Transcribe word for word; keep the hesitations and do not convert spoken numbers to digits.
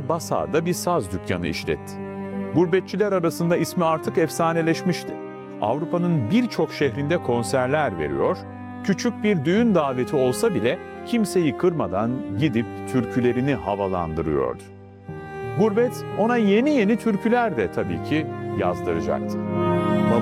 Basar'da bir saz dükkanı işletti. Gurbetçiler arasında ismi artık efsaneleşmişti. Avrupa'nın birçok şehrinde konserler veriyor, küçük bir düğün daveti olsa bile kimseyi kırmadan gidip türkülerini havalandırıyordu. Gurbet ona yeni yeni türküler de tabii ki yazdıracaktı.